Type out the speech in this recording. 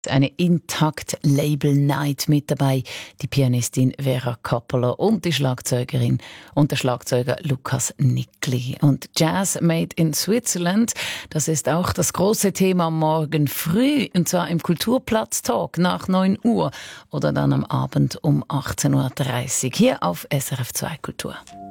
Eine Intakt Label Night mit dabei, die Pianistin Vera Coppola und die Schlagzeugerin und der Schlagzeuger Lukas Nickli. Und Jazz Made in Switzerland, das ist auch das große Thema morgen früh, und zwar im Kulturplatz-Talk nach 9 Uhr oder dann am Abend um 18.30 Uhr hier auf SRF 2 Kultur.